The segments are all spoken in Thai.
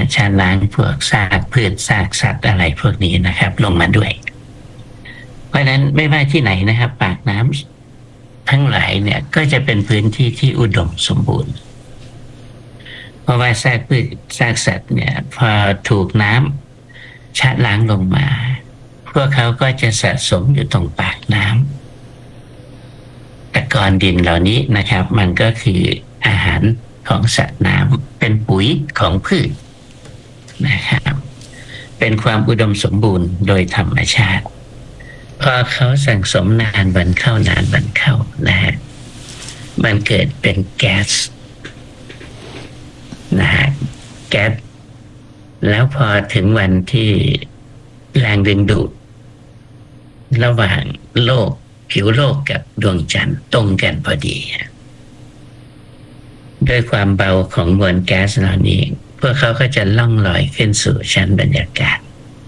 ชะล้างพวกซากพืชซากสัตว์อะไรพวกนี้นะครับลงมาด้วยเพราะฉะนั้นไม่ว่าที่ไหนนะครับปากน้ำทั้งหลายเนี่ยก็จะเป็นพื้นที่ที่อุดมสมบูรณ์เพราะว่าซากพืชซากสัตว์เนี่ยพอถูกน้ำชะล้างลงมาพวกเขาก็จะสะสมอยู่ตรงปากน้ำตะกอนดินเหล่านี้นะครับมันก็คืออาหารของสัตว์น้ำเป็นปุ๋ยของพืชนะครับเป็นความอุดมสมบูรณ์โดยธรรมชาติพอเขาสั่งสมนานวันเข้านานวันเข้านะฮะมันเกิดเป็นแก๊สนะฮะแก๊สแล้วพอถึงวันที่แรงดึงดูดระหว่างโลกผิวโลกกับดวงจันทร์ตรงกันพอดีด้วยความเบาของมวลแก๊สเหล่านี้พวกเขาก็จะล่องลอยขึ้นสู่ชั้นบรรยากาศ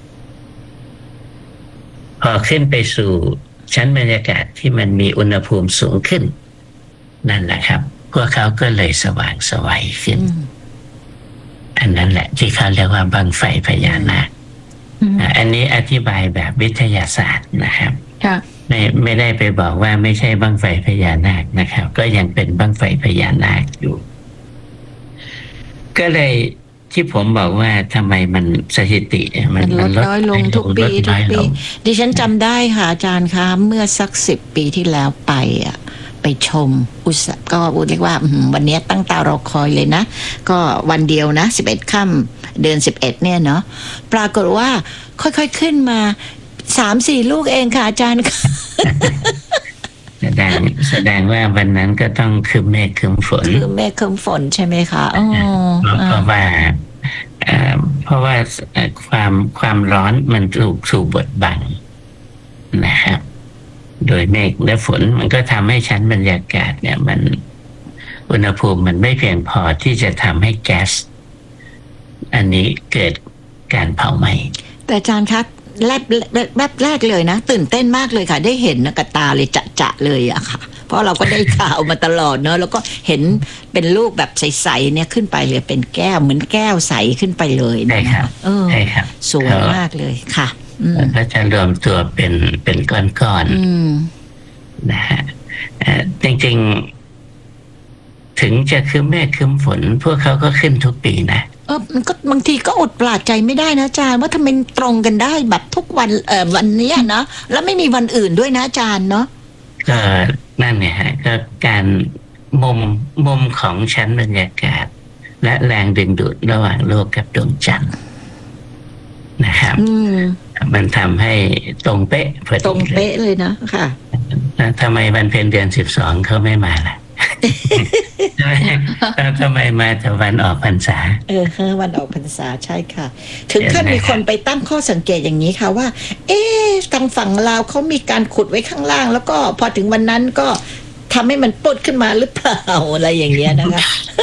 พอขึ้นไปสู่ชั้นบรรยากาศที่มันมีอุณหภูมิสูงขึ้นนั่นแหละครับพวกเขาก็เลยสว่างไสวขึ้นอันนั้นแหละที่เขาเรียกว่าบั้งไฟพญานาคอันนี้อธิบายแบบวิทยาศาสตร์นะครับไม่ได้ไปบอกว่าไม่ใช่บั้งไฟพญานาคนะครับก็ยังเป็นบั้งไฟพญานาคอยู่ก็เลยที่ผมบอกว่าทำไมมันสถิติมันลดน้อยลงทุกปีดิฉันจำได้ค่ะอาจารย์คะเมื่อสัก10 ปีที่แล้วไปชมก็เรียกว่าวันนี้ตั้งตารอคอยเลยนะก็วันเดียวนะ11 ค่ำเดือน11เนี่ยเนาะปรากฏว่าค่อยๆขึ้นมา 3-4 ลูกเองค่ะอาจารย์ค่ะแสดงว่าวันนั้นก็ต้องคืมเมฆคืมฝนใช่ไหมคะเพราะว่าความร้อนมันถูกบดบังนะครับโดยเมฆและฝนมันก็ทำให้ชั้นบรรยากาศเนี่ยมันอุณหภูมิมันไม่เพียงพอที่จะทำให้แก๊สอันนี้เกิดการเผาไหม้แต่อาจารย์คะแบบแรกเลยนะตื่นเต้นมากเลยค่ะได้เห็นกระตาเลยจะเลยอะค่ะเพราะเราก็ได้ข่าวมาตลอดเนอะแล้วก็เห็นเป็นลูกแบบใสๆเนี่ยขึ้นไปเลยเป็นแก้วเหมือนแก้วใสขึ้นไปเลยนะครับใช่ครับสวยมากเลยค่ะก็จะรวมตัวเป็นก้อนๆนะฮะจริงๆถึงจะคืมเมฆคืมฝนพวกเขาก็ขึ้นทุกปีนะมันก็บางทีก็อดปลาดใจไม่ได้นะอาจารย์ว่าทำไมตรงกันได้แบบทุกวันวันนี้นะแล้วไม่มีวันอื่นด้วยนะอาจารย์เนาะก็นั่นไงฮะก็การมุมของชั้นบรรยากาศและแรงดึงดูดระหว่างโลกกับดวงจันทร์นะครับมันทำให้ตรงเป๊ะตรงเป๊ะเลยนะค่ะทำไมวันเพ็ญเดือน12เขาไม่มาล่ะทำไมมาแต่วันออกพรรษาวันออกพรรษาใช่ค่ะถึงขั้นมีคนไปตั้งข้อสังเกตอย่างนี้ค่ะว่าทางฝั่งลาวเขามีการขุดไว้ข้างล่างแล้วก็พอถึงวันนั้นก็ทำให้มันปุดขึ้นมาหรือเปล่าอะไรอย่างเงี้ยนะคะ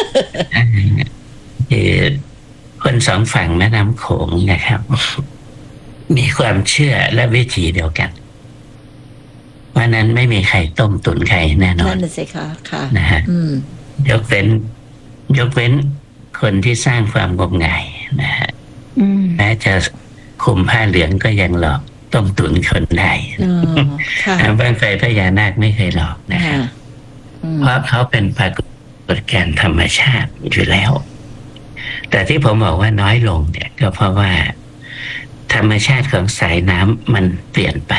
คนสองฝั่งแม่น้ำโขงนะครับมีความเชื่อและวิธีเดียวกันว่านั้นไม่มีใครต้มตุ๋นใครแน่นอนนั่นสิคะค่ะนะฮะยกเว้นคนที่สร้างความงมงายนะฮะแม้จะคุมผ้าเหลืองก็ยังหลอกต้มตุ๋นคนได้บ้างไฟพญานาคไม่เคยหลอกนะครับเพราะเขาเป็นปรากฏการณ์ธรรมชาติอยู่แล้วแต่ที่ผมบอกว่าน้อยลงเนี่ยก็เพราะว่าธรรมชาติของสายน้ำมันเปลี่ยนไป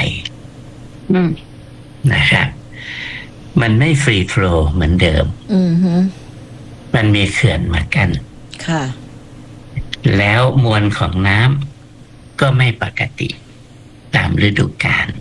นะครับมันไม่ฟรีโฟลว์เหมือนเดิมมันมีเขื่อนมากั้นค่ะแล้วมวลของน้ำก็ไม่ปกติตามฤดูกาล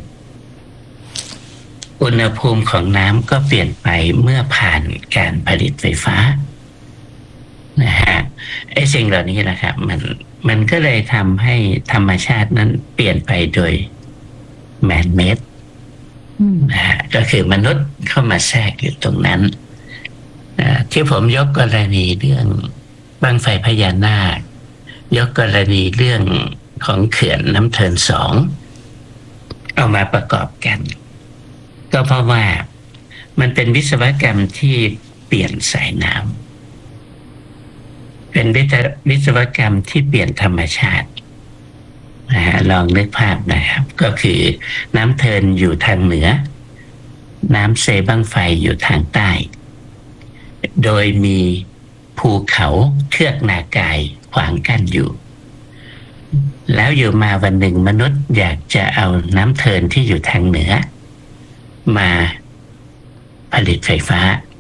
อุณหภูมิของน้ำก็เปลี่ยนไปเมื่อผ่านการผลิตไฟฟ้านะฮะไอ้สิ่งเหล่านี้นะครับมันก็เลยทำให้ธรรมชาตินั้นเปลี่ยนไปโดยแมนเมดนะฮะก็คือมนุษย์เข้ามาแทรกอยู่ตรงนั้นที่ผมยกกรณีเรื่องบั้งไฟพญานาคยกกรณีเรื่องของเขื่อนน้ำเทิน2เอามาประกอบกันก็เพราะว่ามันเป็นวิศวกรรมที่เปลี่ยนสายน้เป็นวิศวกรรมที่เปลี่ยนธรรมชาติลองนึกภาพนะครับก็คือน้ำเทินอยู่ทางเหนือน้ำเซบั้งไฟอยู่ทางใต้โดยมีภูเขาเทือกนากายขวางกั้นอยู่แล้วอยู่มาวันหนึ่งมนุษย์อยากจะเอาน้ำเทินที่อยู่ทางเหนือมาผลิตไฟฟ้า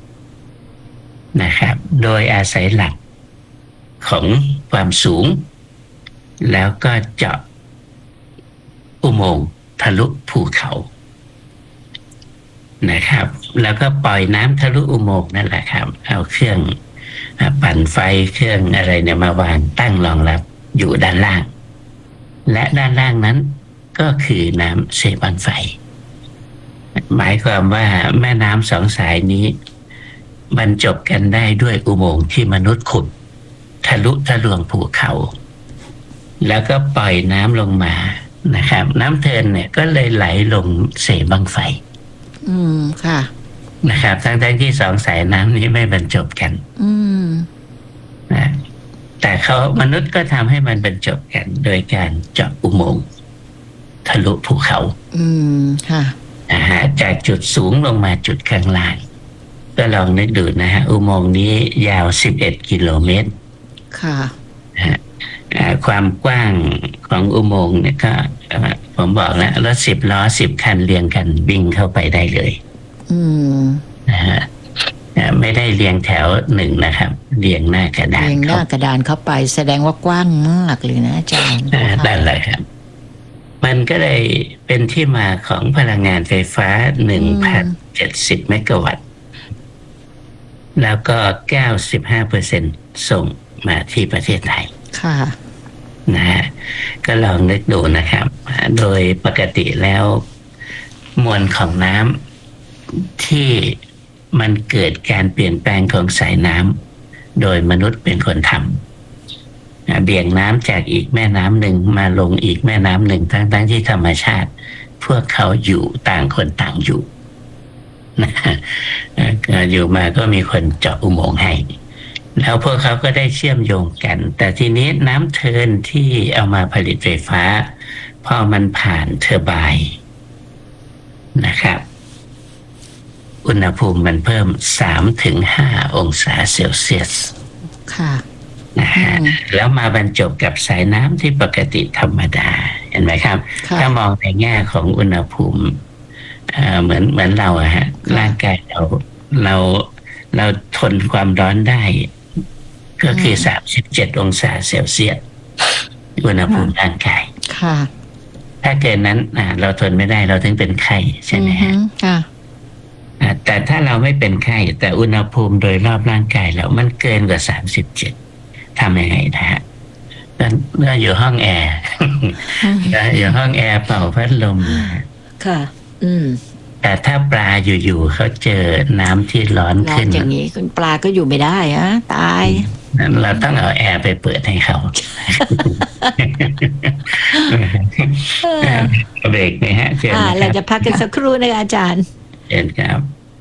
นะครับโดยอาศัยหลักของความสูงแล้วก็เจาะอุโมงค์ทะลุภูเขานะครับแล้วก็ปล่อยน้ำทะลุอุโมงค์นั่นแหละครับเอาเครื่องปั่นไฟเครื่องอะไรเนี่ยมาวางตั้งรองรับอยู่ด้านล่างและด้านล่างนั้นก็คือน้ำเซบั้งไฟหมายความว่าแม่น้ำสองสายนี้บรรจบกันได้ด้วยอุโมงค์ที่มนุษย์ขุดทะลุทะลวงภูเขาแล้วก็ปล่อยน้ำลงมานะครับน้ำเทินเนี่ยก็เลยไหลลงเซบั้งไฟค่ะนะครับทั้งที่สองสายน้ำนี้ไม่บรรจบกันนะแต่มนุษย์ก็ทำให้มันบรรจบกันโดยการเจาะอุโมงค์ทะลุภูเขาค่ะจากจุดสูงลงมาจุดข้างล่างก็ลองนึกดูนะฮะอุโมงค์นี้ยาว11 กิโลเมตรค่ะความกว้างของอุโมงค์เนี่ยก็ผมบอกแล้วรถ10 ล้อ10 คันเรียงกันวิ่งเข้าไปได้เลยนะฮะไม่ได้เรียงแถวหนึ่งนะครับเรียงหน้ากระดานเรียงหน้ากระดานเข้าไปแสดงว่ากว้างมากเลยนะอาจารย์นั่นแหละครับมันก็เลยเป็นที่มาของพลังงานไฟฟ้า 1,070 เมกะวัตต์แล้วก็ 95% ส่งมาที่ประเทศไทยค่ะนะฮะก็ลองนึกดูนะครับโดยปกติแล้วมวลของน้ำที่มันเกิดการเปลี่ยนแปลงของสายน้ำโดยมนุษย์เป็นคนทำเบี่ยงน้ำจากอีกแม่น้ำหนึ่งมาลงอีกแม่น้ำหนึ่งทั้งที่ธรรมชาติพวกเขาอยู่ต่างคนต่างอยู่นะอยู่มาก็มีคนเจาะอุโมงค์ให้แล้วพวกเขาก็ได้เชื่อมโยงกันแต่ทีนี้น้ำเทินที่เอามาผลิตไฟฟ้าพอมันผ่านเทอร์ไบน์นะครับอุณหภูมิมันเพิ่ม 3-5 องศาเซลเซียสค่ะนะฮะแล้วมาบรรจบกับสายน้ำที่ปกติธรรมดาเห็นไหมครับถ้ามองในแง่ของอุณหภูมิเหมือนเราอะฮะร่างกายเราทนความร้อนได้ก็คือ37 องศาเซลเซียสอุณหภูมิร่างกายค่ะถ้าเกินนั้นเราทนไม่ได้เราถึงเป็นไข้ใช่ไหมฮะค่ะแต่ถ้าเราไม่เป็นไข้แต่อุณหภูมิโดยรอบร่างกายเรามันเกินกว่า37ทำยังไงนะฮะเราอยู่ห้องแอร์อยู่ห้องแอร์เป่าพัดลมค่ะแต่ถ้าปลาอยู่ๆเขาเจอน้ำที่ร้อนขึ้นอย่างนี้คุณปลาก็อยู่ไม่ได้อะตายเราต้องเอาแอร์ไปเปิดให้เขาเบรกไหมฮะเชิญเราจะพักกันสักครู่นะคะอาจารย์เชิญครับ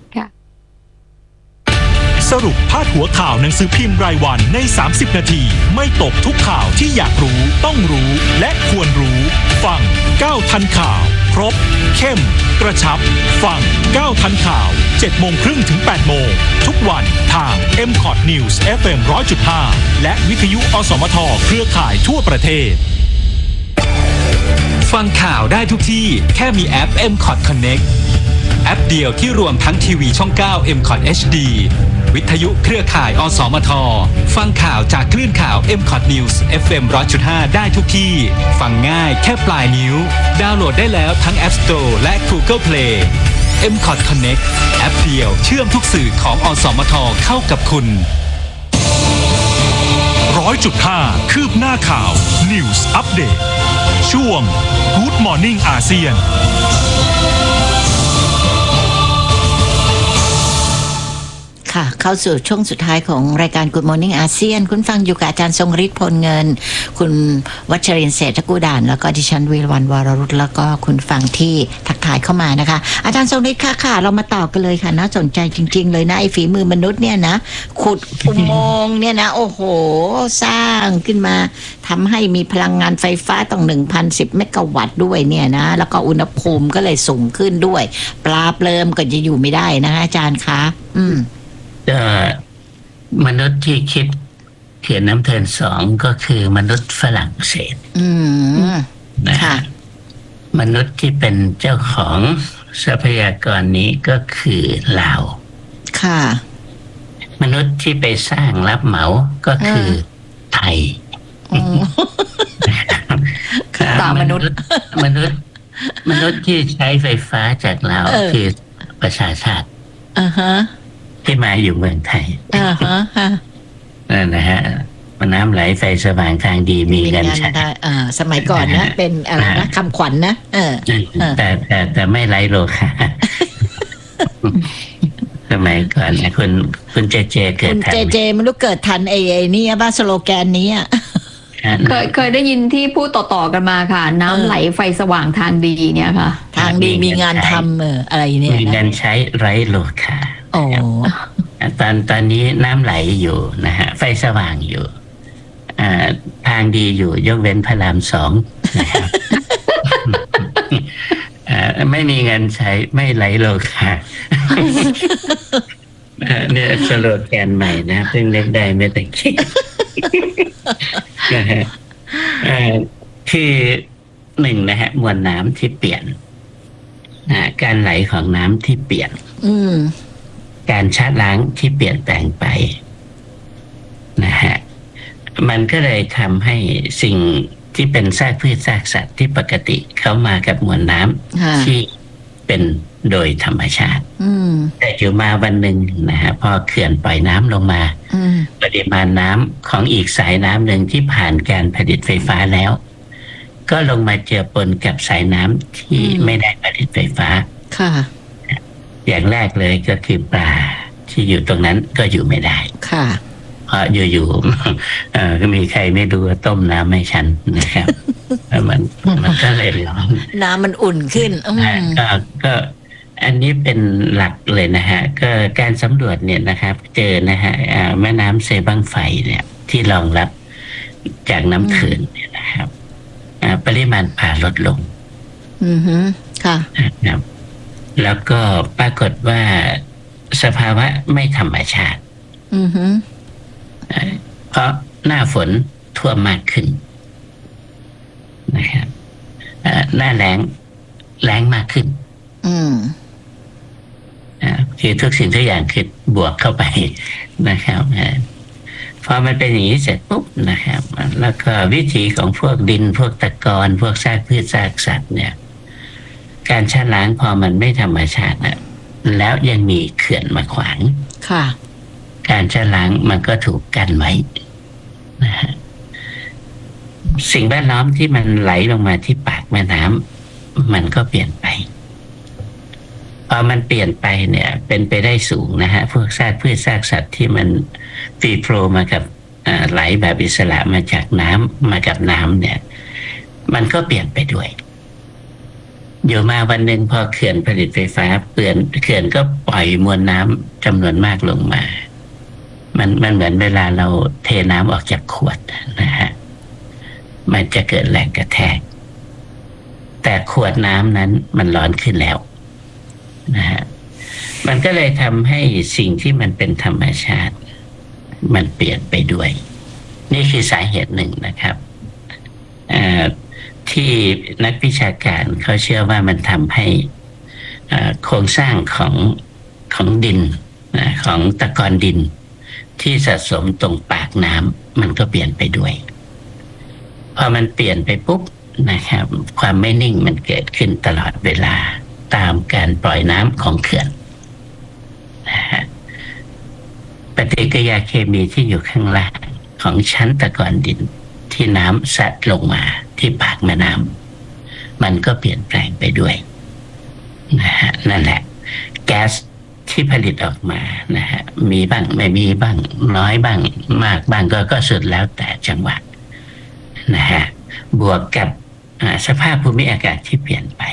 สรุปพาดหัวข่าวหนังสือพิมพ์รายวันใน30 นาทีไม่ตกทุกข่าวที่อยากรู้ต้องรู้และควรรู้ฟัง9ทันข่าวครบเข้มกระชับฟัง9ทันข่าว 7:30 ถึง 8:00 ทุกวันทาง MCOT News FM 100.5 และวิทยุอสมทเครือข่ายทั่วประเทศฟังข่าวได้ทุกที่แค่มีแอป MCOT Connect แอปเดียวที่รวมทั้งทีวีช่อง9 MCOT HD วิทยุเครือข่ายอสมทฟังข่าวจากคลื่นข่าว MCOT News FM 100.5 ได้ทุกที่ฟังง่ายแค่ปลายนิ้วดาวน์โหลดได้แล้วทั้ง App Store และ Google Play MCOT Connect แอปเดียวเชื่อมทุกสื่อของอสมทเข้ากับคุณ 100.5 คืบหน้าข่าว News Update ช่วง Good Morning อาเซียนค่ะเข้าสู่ช่วงสุดท้ายของรายการ Good Morning อาเซียนคุณฟังอยู่กับอาจารย์ทรงฤทธิ์พลเงินคุณวัชรินทร์เศรษฐกุดานแล้วก็ดิฉันวีรวรรณวรรุตแล้วก็คุณฟังที่ทักทายเข้ามานะคะอาจารย์ทรงฤทธิ์ค่ะเรามาต่อกันเลยค่ะน่าสนใจจริงๆเลยนะไอ้ฝีมือมนุษย์เนี่ยนะขุดอุโมงค์เนี่ยนะโอ้โหสร้างขึ้นมาทำให้มีพลังงานไฟฟ้าต้อง 1,010 เมกะวัตต์ด้วยเนี่ยนะแล้วก็อุณหภูมิก็เลยสูงขึ้นด้วยปลาเปลิมก็จะอยู่ไม่ได้นะคะอาจารย์คะมนุษย์ที่คิดเขียนน้ำเทิน2ก็คือมนุษย์ฝรั่งเศสค่ะมนุษย์ที่เป็นเจ้าของทรัพยากรนี้ก็คือลาวค่ะมนุษย์ที่ไปสร้างรับเหมาก็คือไทยต่ามนุษย์มนุษย์ที่ใช้ไฟฟ้าจากลาวคือประชาชาติที่มาอยู่เมืองไทยนั่นนะฮะน้ำไหลไฟสว่างทางดีมีกันใช้สมัยก่อนนะเป็นอะไรนะคำขวัญนะแต่ไม่ไร้โลคาสมัยก่อนนะคุณเจเกิดทันคุณเจไม่รู้เกิดทันไอ้นี่บ้าสโลแกนนี้เคยได้ยินที่พูดต่อๆกันมาค่ะน้ำไหลไฟสว่างทางดีเนี่ยค่ะทางดีมีงานทำอะไรเนี่ยมีงานใช้ไร้โลคาโอ้ตอนนี้น้ำไหลอยู่นะฮะไฟสว่างอยู่ทางดีอยู่ยกเว้นพระราม2นะครับไม่มีเงินใช้ไม่ไหลโลคาเนี่ยสโลแกนใหม่นะเพิ่งเล็กได้ไม่แต่คิดนะฮะคือ1นะฮะมวลน้ำที่เปลี่ยนการไหลของน้ำที่เปลี่ยนการชะล้างที่เปลี่ยนแปลงไปนะฮะมันก็เลยทำให้สิ่งที่เป็นซากพืชซากสัตว์ที่ปกติเข้ามากับมวลน้ำที่เป็นโดยธรรมชาติแต่อยู่มาวันหนึ่งนะฮะพอเขื่อนปล่อยน้ำลงมาปริมาณน้ำของอีกสายน้ำหนึ่งที่ผ่านการผลิตไฟฟ้าแล้วก็ลงมาเจือปนกับสายน้ำที่ไม่ได้ผลิตไฟฟ้าค่ะอย่างแรกเลยก็คือปลาที่อยู่ตรงนั้นก็อยู่ไม่ได้ค่ะเพราะอยู่ๆก็มีใครไม่ดูต้มน้ำไม่ชันนะครับมันก็เลยร้อนน้ำมันอุ่นขึ้นก็อันนี้เป็นหลักเลยนะฮะก็การสำรวจเนี่ยนะครับเจอนะฮะแม่น้ำเซบังไฟเนี่ยที่รองรับจากน้ำเขื่อนเนี่ยนะครับปริมาณปลาลดลงค่ะนะครับแล้วก็ปรากฏว่าสภาวะไม่ธรรมชาติเพราะหน้าฝนท่วมมากขึ้นนะครับหน้าแล้งมากขึ้นคือทุกสิ่งทุกอย่างคือบวกเข้าไปนะครับพอมันเป็นอย่างนี้เสร็จปุ๊บนะครับแล้วก็วิถีของพวกดินพวกตะกอนพวกซากพืชซากสัตว์เนี่ยการชะล้างพอมันไม่ธรรมชาตินะแล้วยังมีเขื่อนมาขวางค่ะการชะล้างมันก็ถูกกันไว้นะฮะสิ่งแวดล้อมที่มันไหลลงมาที่ปากแม่น้ำมันก็เปลี่ยนไปพอมันเปลี่ยนไปเนี่ยเป็นไปได้สูงนะฮะพวกซากพืชซากสัตว์ที่มันฟรีโฟลว์มากับไหลแบบอิสระมาจากน้ำมากับน้ำเนี่ยมันก็เปลี่ยนไปด้วยอยู่มาวันหนึ่งพอเขื่อนผลิตไฟฟ้าเขื่อนก็ปล่อยมวลน้ำจำนวนมากลงมามันเหมือนเวลาเราเทน้ำออกจากขวดนะฮะมันจะเกิดแรงกระแทกแต่ขวดน้ำนั้นมันร้อนขึ้นแล้วนะฮะมันก็เลยทำให้สิ่งที่มันเป็นธรรมชาติมันเปลี่ยนไปด้วยนี่คือสาเหตุหนึ่งนะครับที่นักวิชาการเขาเชื่อว่ามันทำให้โครงสร้างของดินของตะกอนดินที่สะสมตรงปากน้ำมันก็เปลี่ยนไปด้วยพอมันเปลี่ยนไปปุ๊บนะครับความไม่นิ่งมันเกิดขึ้นตลอดเวลาตามการปล่อยน้ำของเขื่อนนะฮะปฏิกิริยาเคมีที่อยู่ข้างล่างของชั้นตะกอนดินที่น้ำซัดลงมาที่ปากแม่น้ำมันก็เปลี่ยนแปลงไปด้วยนะฮะนั่นแหละแก๊สที่ผลิตออกมานะฮะมีบ้างไม่มีบ้างน้อยบ้างมากบ้างก็สุดแล้วแต่จังหวะนะฮะบวกกับสภาพภูมิอากาศที่เปลี่ยนไป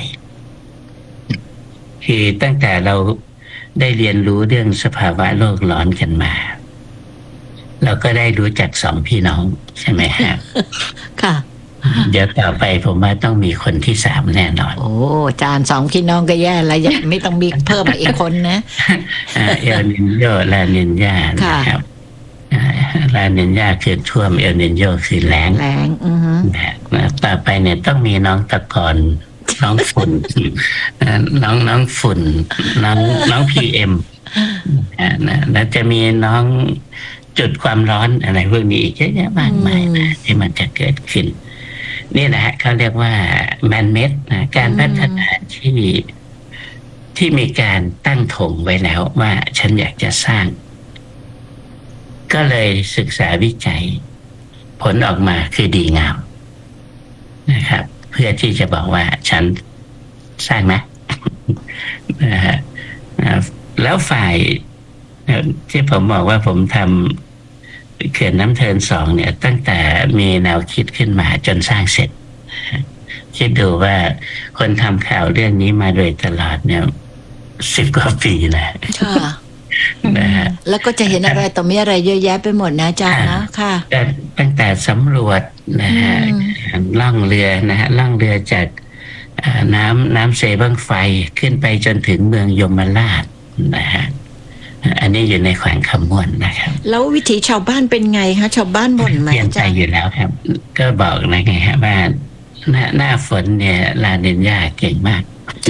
คือตั้งแต่เราได้เรียนรู้เรื่องสภาวะโลกร้อนกันมาเราก็ได้รู้จักสองพี่น้องใช่ไหมฮะค่ะเดี๋ยวต่อไปผมว่าต้องมีคนที่สามแน่นอนโอ้อาจารย์สองพี่น้องก็แย่แล้วยังไม่ต้องมีเพิ่มมาอีกคนนะเอลนินโยลานินญานะครับลานินญาคือท่วมเอลนินโยคือแล้งแรงต่อไปเนี่ยต้องมีน้องตะกอนน้องฝุ่นน้องฝุ่นน้องPMแล้วจะมีน้องจุดความร้อนอะไรพวกนี้อีกเยอะแยะมากมายนะที่มันจะเกิดขึ้นนี่แหละเขาเรียกว่าแมนเมดนะการพัฒนาที่มีการตั้งธงไว้แล้วว่าฉันอยากจะสร้างก็เลยศึกษาวิจัยผลออกมาคือดีงามนะครับเพื่อที่จะบอกว่าฉันสร้างนะนะฮะแล้วฝ่ายที่ผมบอกว่าผมทำเขื่อนน้ำเทิน2เนี่ยตั้งแต่มีแนวคิดขึ้นมาจนสร้างเสร็จคิดดูว่าคนทำข่าวเรื่องนี้มาโดยตลอดเนี่ย10 กว่าปีนะนะฮะแล้วก็จะเห็นอะไรต่อมีอะไรเยอะแยะไปหมดนะอาจารย์นะค่ะตั้งแต่สำรวจนะฮะล่องเรือนะฮะล่องเรือจากน้ำเซบังไฟขึ้นไปจนถึงเมืองยมราชนะฮะอันนี้อยู่ในแขวงคำม่วนนะครับแล้ววิถีชาวบ้านเป็นไงคะชาวบ้านบ่นไหมเปลี่ยนไปอยู่แล้วครับก็บอกนะไงฮะว่าหน้าฝนเนี่ยลานินญาเก่งมาก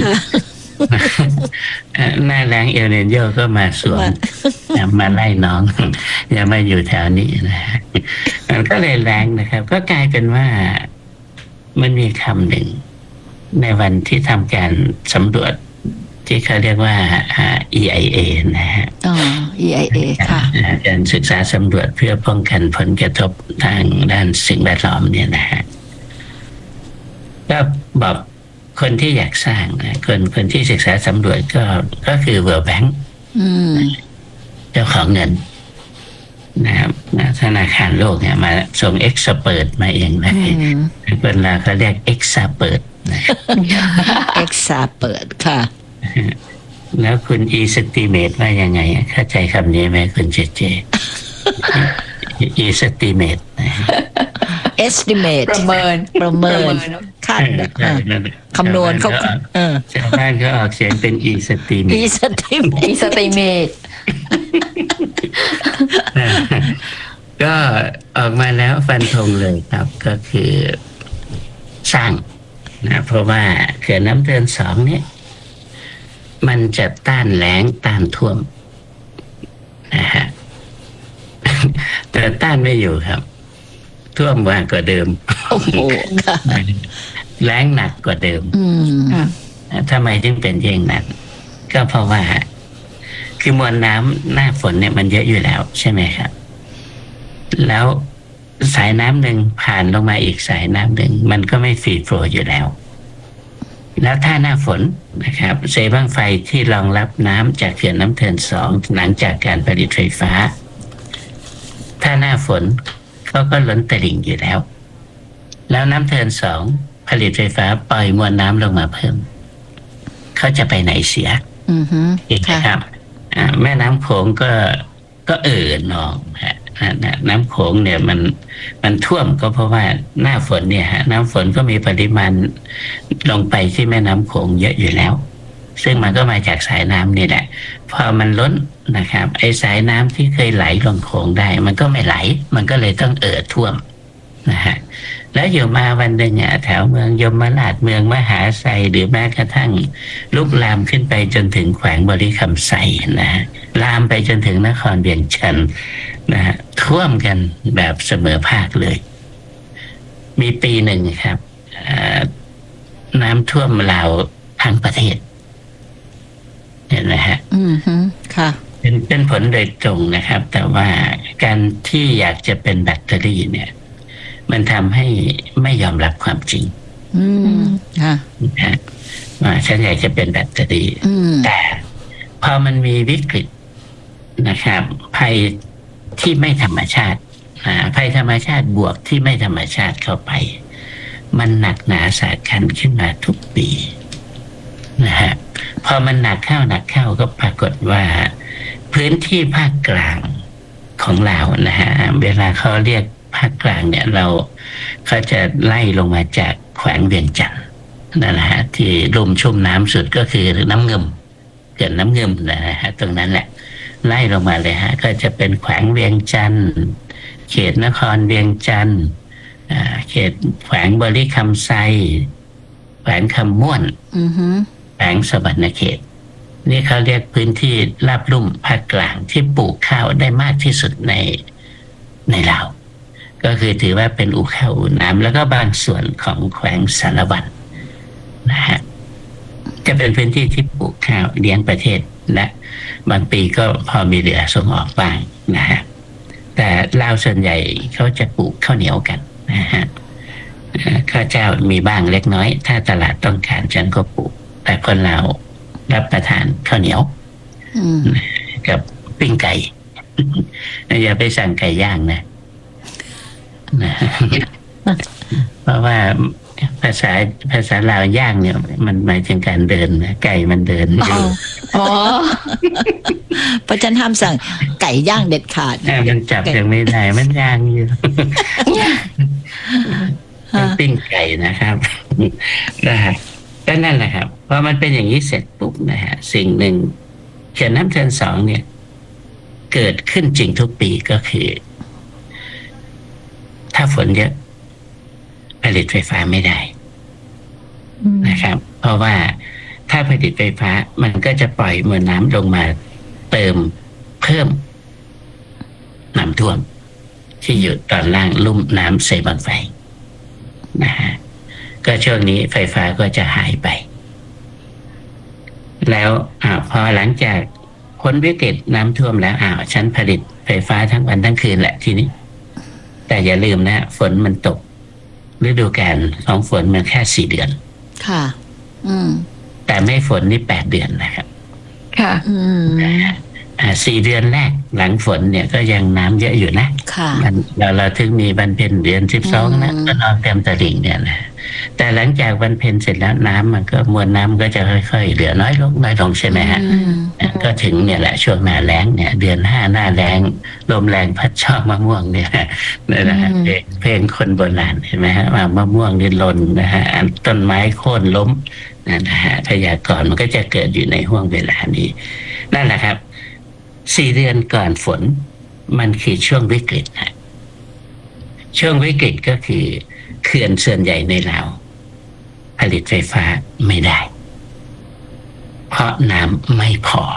หน้าแล้งเอลนินโยก็มาสวมมาไล่น้องอย่ามาอยู่แถวนี้นะมันก็เลยแรงนะครับก็กลายเป็นว่ามันมีคำหนึ่งในวันที่ทำการสำรวจที่เขาเรียกว่า EIA นะฮะ EIA ค่ะการศึกษาสำรวจเพื่อป้องกันผลกระทบทางด้านสิ่งแวดล้อมเนี่ยนะฮะก็บอกคนที่อยากสร้างนะคนที่ศึกษาสำรวจก็คือ World Bank เจ้าของเงินนะครับธนาคารโลกเนี่ยมาส่งเอ็กซ์เปิดมาเองนะคนเราเขาเรียกเอ็กซ์เปิดเอ็กซ์เปิดค่ะแล้วคุณestimate ว่ายังไงเข้าใจคำนี้ไหมคุณเจestimate estimate ประเมินคาดคำนวณเขาชาวบ้านเขาออกเสียงเป็น estimate ก็ออกมาแล้วฟันธงเลยครับก็คือสร้างนะเพราะว่าเขื่อนน้ำเทิน2เนี่ยมันจะต้านแล้งต้านท่วมนะฮะแต่ต้านไม่อยู่ครับท่วมมากกว่าเดิมโอ้โหแล้งหนักกว่าเดิมทำไมจึงเป็นอย่างนั้นก็เพราะว่าคือมวลน้ำหน้าฝนเนี่ยมันเยอะอยู่แล้วใช่ไหมครับแล้วสายน้ำหนึ่งผ่านลงมาอีกสายน้ำหนึ่งมันก็ไม่ฟรีโฟลว์อยู่แล้วแล้วถ้าหน้าฝนนะครับเซบั้งไฟที่รองรับน้ำจากเขื่อนน้ำเทิน2หลังจากการผลิตไฟฟ้าถ้าหน้าฝนเขาก็ล้นตลิ่งอยู่แล้วแล้วน้ำเทิน2ผลิตไฟฟ้าปล่อยมวลน้ำลงมาเพิ่มเขาจะไปไหนเสียอีกครับแม่น้ำโขงก็นองน้ำโขงเนี่ยมันท่วมก็เพราะว่าหน้าฝนเนี่ยน้ำฝนก็มีปริมาณลงไปที่แม่น้ำโขงเยอะอยู่แล้วซึ่งมันก็มาจากสายน้ำนี่แหละพอมันล้นนะครับไอ้สายน้ำที่เคยไหลลงโขงได้มันก็ไม่ไหลมันก็เลยต้องท่วมนะฮะแล้วอยู่มาวันหนึ่งแถวเมืองยมราชเมืองมหาไซหรือแม้กระทั่งลุกลามขึ้นไปจนถึงแขวงบริคำไซนะลามไปจนถึงนครเวียงจันทร์นะฮะท่วมกันแบบเสมอภาคเลยมีปีหนึ่งครับน้ำท่วมลาวทั้งประเทศเห็นไหมฮะค่ะเป็นผลโดยตรงนะครับแต่ว่าการที่อยากจะเป็นแบตเตอรี่เนี่ยมันทำให้ไม่ยอมรับความจริงค่ะว่าฉันอยากจะเป็นแบตเตอรี่แต่พอมันมีวิกฤตนะครับภัยที่ไม่ธรรมชาติภัยธรรมชาติบวกที่ไม่ธรรมชาติเข้าไปมันหนักหนาสาหัสขึ้นมาทุกปีนะฮะพอมันหนักเข้าก็ปรากฏว่าพื้นที่ภาคกลางของเรานะฮะเวลาเขาเรียกภาคกลางเนี่ยเขาจะไล่ลงมาจากแขวงเวียงจันทร์นะฮะที่ลุ่มชุ่มน้ำสุดก็คือน้ำเงิมเขื่อนน้ำเงิมนะฮะตรงนั้นแหละไล่ลงมาเลยฮะก็จะเป็นแขวงเวียงจันทร์เขตนครเวียงจันทร์เขตแขวงบริคำไซแขวงคำม่วนแขวงสวรรณเขตนี่เขาเรียกพื้นที่ราบลุ่มภาคกลางที่ปลูกข้าวได้มากที่สุดในลาวก็คือถือว่าเป็นอู่ข้าวอู่น้ำแล้วก็บางส่วนของแขวงสารวัตรนะฮะจะเป็นพื้นที่ที่ปลูกข้าวเลี้ยงประเทศและบางปีก็พอมีเหลือส่งออกบ้างนะฮะแต่ลาวส่วนใหญ่เขาจะปลูกข้าวเหนียวกันนะฮะข้าวเจ้ามีบ้างเล็กน้อยถ้าตลาดต้องการฉันก็ปลูกแต่คนลาวรับประทานข้าวเหนียวกับปิ้งไก่อย่าไปสั่งไก่ย่างนะเพราะว่าภาษาลาวย่างเนี่ยมันหมายถึงการเดินนะไก่มันเดินอยู่เพราะฉันห้ามสั่งไก่ย่างเด็ดขาดมันจับยังไม่ได้มันย่างอยู่ปิ้งไก่นะครับก็นั่นแหละครับพอมันเป็นอย่างนี้เสร็จปุ๊บนะฮะสิ่งหนึ่งเขื่อนน้ำเทิน2เนี่ยเกิดขึ้นจริงทุกปีก็คือถ้าฝนเยอะผลิตไฟฟ้าไม่ได้นะครับเพราะว่าถ้าผลิตไฟฟ้ามันก็จะปล่อยมวลน้ำลงมาเติมเพิ่มน้ำท่วมที่อยู่ตอนล่างลุ่มน้ำเซบังไฟนะฮะก็ช่วงนี้ไฟฟ้าก็จะหายไปแล้วพอหลังจากพ้นวิกฤตน้ำท่วมแล้วฉันผลิตไฟฟ้าทั้งวันทั้งคืนแหละทีนี้แต่อย่าลืมนะฝนมันตกฤดูกาลของฝนมันแค่4 เดือนค่ะแต่ไม่ฝนนี่8 เดือนนะครับค่ะ 4 เดือนแรกหลังฝนเนี่ยก็ยังน้ำเยอะอยู่นะค่ะเราถึงมีวันเพ็ญเดือน12นะก็นอนเต็มตลิ่งเนี่ยนะแต่หลังจากวันเพ็ญเสร็จแล้วน้ำมันก็มวลน้ำก็จะค่อยๆเหลือน้อยลงใช่ไหมฮะก็ถึงเนี่ยแหละช่วงหน้าแล้งเนี่ยเดือน5หน้าแล้งลมแรงพัดชอบมะม่วงเนี่ยนะฮะเพลงคนโบราณเห็นไหมฮะมะม่วงนี่หล่นนะฮะต้นไม้โค่นล้มนะฮะพยากรณ์มันก็จะเกิดอยู่ในห่วงเวลานี้นั่นแหละครับ4 เดือนก่อนฝนมันคือช่วงวิกฤตฮะช่วงวิกฤตก็คือเขื่อนส่วนใหญ่ในลาวผลิตไฟฟ้าไม่ได้เพราะน้ำไม่พอ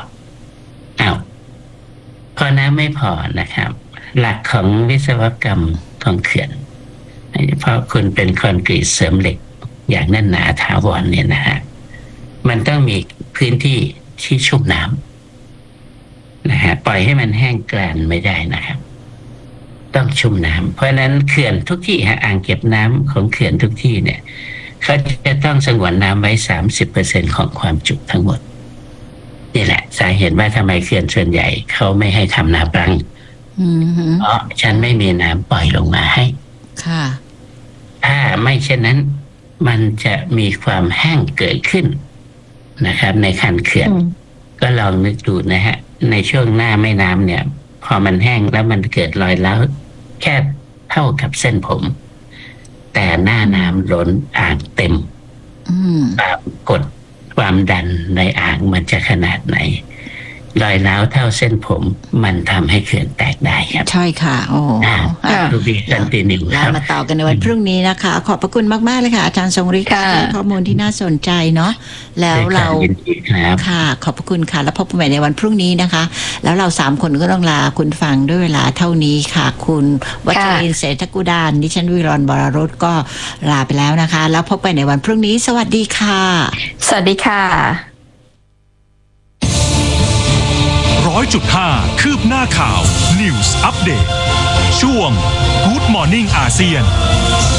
พอน้ำไม่พอนะครับหลักของวิศวกรรมของเขื่อนเพราะคุณเป็นคอนกรีตเสริมเหล็กอย่างแน่นหนาถาวรเนี่ยนะฮะมันต้องมีพื้นที่ที่ชุ่มน้ำนะฮะปล่อยให้มันแห้งกร้านไม่ได้นะครับต้องชุ่มน้ำเพราะฉะนั้นเขื่อนทุกที่อ่างเก็บน้ำของเขื่อนทุกที่เนี่ยเขาจะต้องสงวนน้ำไว้ 30% ของความจุทั้งหมดนี่แหละสาเหตุว่าทำไมเขื่อนส่วนใหญ่เขาไม่ให้ทำนาปรังเพราะฉันไม่มีน้ำปล่อยลงมาให้ค่ะถ้าไม่เช่นนั้นมันจะมีความแห้งเกิดขึ้นนะครับในคันเขื่อนก็ลองนึกดูนะฮะในช่วงหน้าแม่น้ำเนี่ยพอมันแห้งแล้วมันเกิดรอยร้าวแค่เท่ากับเส้นผมแต่หน้าน้ำล้นอ่างเต็มความกดความดันในอ่างมันจะขนาดไหนรอยร้าวเท่าเส้นผมมันทำให้เขื่อนแตกได้ครับใช่ค่ะโอ้ดูดีกันตีนิวเรามาต่อกันในวันพรุ่งนี้นะคะขอบพระคุณมากๆเลยค่ะอาจารย์ทรงฤทธิ์ข้อมูลที่น่าสนใจเนาะแล้วเราค่ะขอบพระคุณค่ะแล้วพบกันใหม่ในวันพรุ่งนี้นะคะแล้วเรา3 คนก็ต้องลาคุณฟังด้วยเวลาเท่านี้ค่ะคุณวัชรินทร์เศรษฐกุดานดิฉันวิรรณ บรรุตก็ลาไปแล้วนะคะแล้วพบกันในวันพรุ่งนี้สวัสดีค่ะสวัสดีค่ะ 100.5 คืบหน้าข่าว News Update ช่วง Good Morning อาเซียน